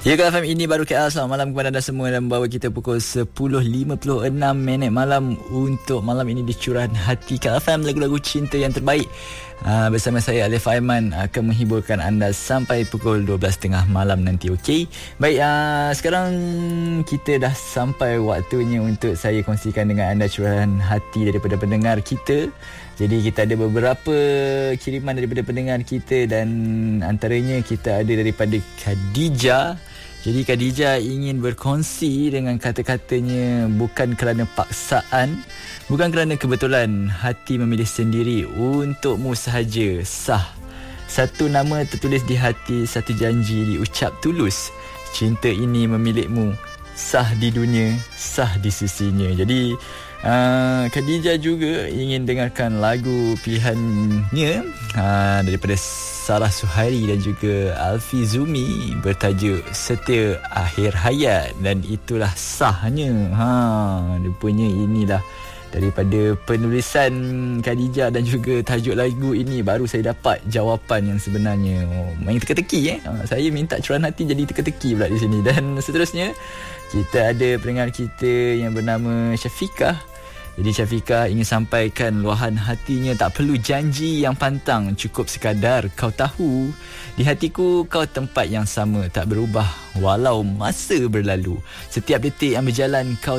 Ya, KFM ini baru KL. Selamat malam kepada anda semua dan membawa kita pukul 10.56 malam untuk malam ini di Curahan Hati KFM, lagu-lagu cinta yang terbaik. Bersama saya Alif Aiman akan menghiburkan anda sampai pukul 12.30 malam nanti. Okey. Baik, sekarang kita dah sampai waktunya untuk saya kongsikan dengan anda curahan hati daripada pendengar kita. Jadi kita ada beberapa kiriman daripada pendengar kita dan antaranya kita ada daripada Khadijah. Jadi Khadijah ingin berkongsi dengan kata-katanya, bukan kerana paksaan, bukan kerana kebetulan, hati memilih sendiri untukmu sahaja, sah. Satu nama tertulis di hati, satu janji diucap tulus. Cinta ini memilikmu, sah di dunia, sah di sisinya. Jadi Khadijah juga ingin dengarkan lagu pilihannya daripada Sarah Suhairi dan juga Alfi Zumi bertajuk Setia Akhir Hayat, dan itulah sahnya. Rupanya inilah daripada penulisan Khadijah dan juga tajuk lagu ini baru saya dapat jawapan yang sebenarnya. Main teka-teki saya minta curahan hati jadi teka-teki pula di sini. Dan seterusnya kita ada pendengar kita yang bernama Syafiqah. Jadi Syafiqah ingin sampaikan luahan hatinya, tak perlu janji yang pantang, cukup sekadar kau tahu. Di hatiku kau tempat yang sama, tak berubah walau masa berlalu. Setiap detik yang berjalan kau